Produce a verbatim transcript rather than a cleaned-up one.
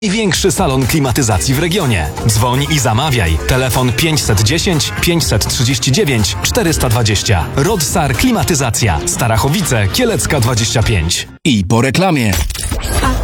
Największy salon klimatyzacji w regionie. Dzwoń i zamawiaj. Telefon pięćset dziesięć pięćset trzydzieści dziewięć czterysta dwadzieścia. Rodsar Klimatyzacja. Starachowice, Kielecka dwadzieścia pięć. I po reklamie.